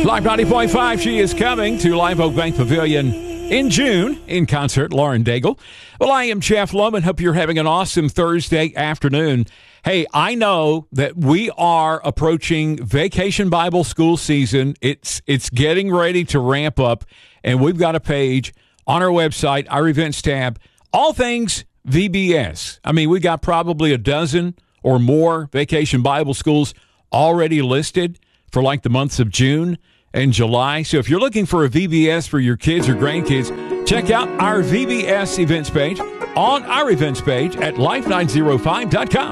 Live 90.5, she is coming to Live Oak Bank Pavilion in June in concert, Lauren Daigle. Well, I am Jeff Loman. Hope you're having an awesome Thursday afternoon. Hey, I know that we are approaching Vacation Bible School season. It's getting ready to ramp up, and we've got a page on our website, our events tab, all things VBS. I mean, we got probably a dozen or more Vacation Bible Schools already listed for like the months of June and July. So if you're looking for a VBS for your kids or grandkids, check out our VBS events page on our events page at life905.com.